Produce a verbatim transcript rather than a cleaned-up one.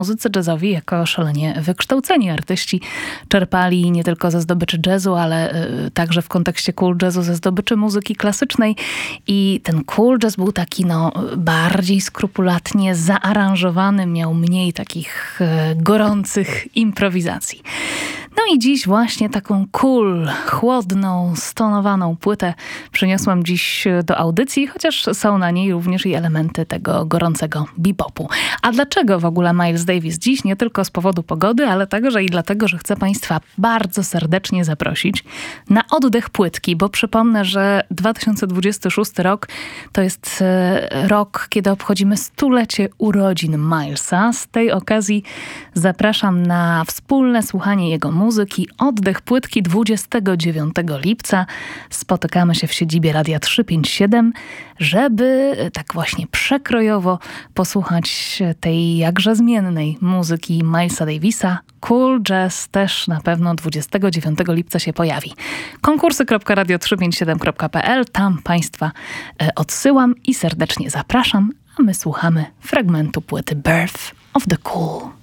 Muzycy jazzowi jako szalenie wykształceni artyści czerpali nie tylko ze zdobyczy jazzu, ale y, także w kontekście cool jazzu ze zdobyczy muzyki klasycznej. I ten cool jazz był taki no, bardziej skrupulatnie zaaranżowany, miał mniej takich y, gorących improwizacji. No i dziś właśnie taką cool, chłodną, stonowaną płytę przyniosłam dziś do audycji, chociaż są na niej również i elementy tego gorącego bebopu. A dlaczego w ogóle Miles Davis dziś? Nie tylko z powodu pogody, ale także i dlatego, że chcę Państwa bardzo serdecznie zaprosić na oddech płytki, bo przypomnę, że dwa tysiące dwudziesty szósty rok to jest rok, kiedy obchodzimy stulecie urodzin Milesa. Z tej okazji zapraszam na wspólne słuchanie jego muzyki. Oddech płytki dwudziestego dziewiątego lipca. Spotykamy się w siedzibie Radia trzysta pięćdziesiąt siedem, żeby tak właśnie przekrojowo posłuchać tej jakże zmiennej muzyki Milesa Davisa. Cool Jazz też na pewno dwudziestego dziewiątego lipca się pojawi. konkursy kropka radio trzysta pięćdziesiąt siedem kropka p l. Tam Państwa odsyłam i serdecznie zapraszam, a my słuchamy fragmentu płyty Birth of the Cool.